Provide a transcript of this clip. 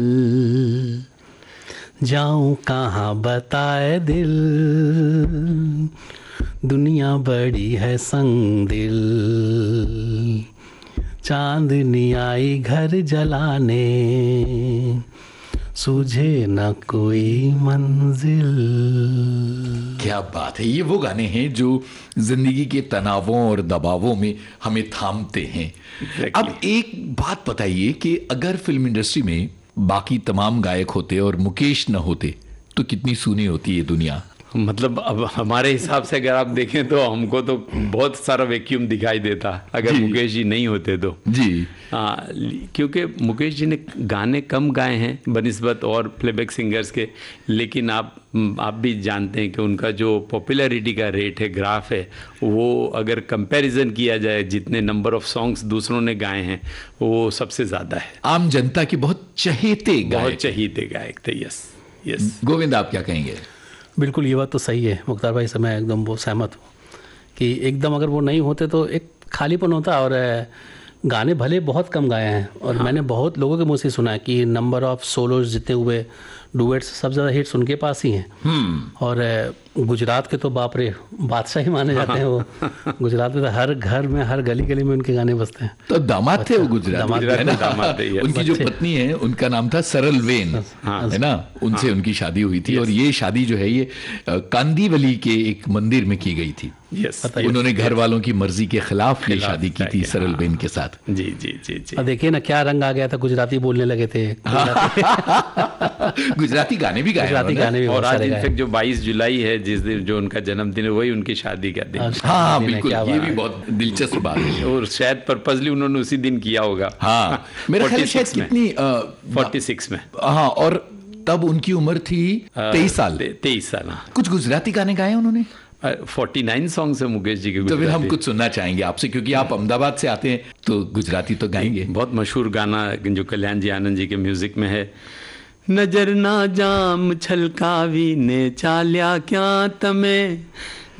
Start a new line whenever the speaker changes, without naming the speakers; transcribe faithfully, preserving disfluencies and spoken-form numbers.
जाऊं कहाँ बताए दिल, दुनिया बड़ी है संग दिल, चांदनी आई घर जलाने, सूझे न कोई मंजिल।
क्या बात है, ये वो गाने हैं जो जिंदगी के तनावों और दबावों में हमें थामते हैं। exactly. अब एक बात बताइए कि अगर फिल्म इंडस्ट्री में बाकी तमाम गायक होते और मुकेश न होते तो कितनी सूनी होती है दुनिया।
मतलब अब हमारे हिसाब से अगर आप देखें तो हमको तो बहुत सारा वैक्यूम दिखाई देता अगर मुकेश जी नहीं होते तो जी। आ, क्योंकि मुकेश जी ने गाने कम गाए हैं बनिस्बत और प्लेबैक सिंगर्स के, लेकिन आप आप भी जानते हैं कि उनका जो पॉपुलैरिटी का रेट है, ग्राफ है, वो अगर कंपैरिजन किया जाए जितने नंबर ऑफ सॉन्ग्स दूसरों ने गाए हैं वो सबसे ज़्यादा है।
आम जनता के बहुत चहेते
बहुत चहेते गायक थे। Yes yes.
गोविंद, आप क्या कहेंगे?
बिल्कुल, ये बात तो सही है मुख्तार भाई से मैं एकदम वो सहमत हूँ कि एकदम अगर वो नहीं होते तो एक खालीपन होता। और गाने भले बहुत कम गाए हैं और हाँ। मैंने बहुत लोगों के मुँह से सुना है कि नंबर ऑफ सोलोज जितने हुए, डुएट्स, सब ज़्यादा हिट्स उनके पास ही हैं। और गुजरात के तो बाप रे बादशाह ही माने जाते हैं वो। गुजरात में तो हर घर में, हर गली गली में उनके गाने बजते हैं।
तो दामाद थे वो गुजरात में। उनकी जो पत्नी है उनका नाम था सरल वेन, है ना, उनसे उनकी शादी हुई थी। और ये शादी जो है ये कांदीवली के एक मंदिर में की गई थी।
यस,
उन्होंने घर वालों की मर्जी के खिलाफ ये शादी की थी सरल बेन के साथ।
जी जी जी जी।
देखिए ना क्या रंग आ गया था, गुजराती बोलने लगे थे।
गुजराती गाने भी गाए,
गुजराती गाने भी।
और आज इनफैक्ट जो बाईस जुलाई है, जिस दिन जो उनका जन्मदिन है, वही उनकी शादी का दिन।
हाँ बिल्कुल, ये भी बहुत दिलचस्प बात है।
और शायद पर्पसली उन्होंने उसी दिन किया होगा।
हाँ, मेरा ख्याल शायद कितनी
फोर्टी सिक्स में।
हाँ, और तब उनकी उम्र थी तेईस साल।
तेईस साल।
कुछ गुजराती गाने गाए उन्होंने।
फोर्टी नाइन सॉन्ग्स है मुकेश जी के।
तो फिर हम कुछ सुनना चाहेंगे आपसे, क्योंकि आप अहमदाबाद से आते हैं तो गुजराती तो गाएंगे।
बहुत मशहूर गाना जो कल्याण जी आनंद जी के म्यूजिक में है। नजर ना जाम छलकावी ने चाल्या क्या तमे,